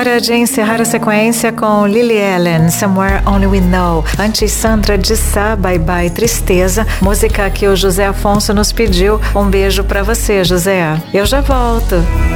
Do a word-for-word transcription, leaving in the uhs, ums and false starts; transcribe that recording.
Hora de encerrar a sequência com Lily Allen, Somewhere Only We Know. Antes, Sandra de Sá, Bye Bye Tristeza, música que o José Afonso nos pediu. Um beijo pra você, José. Eu já volto.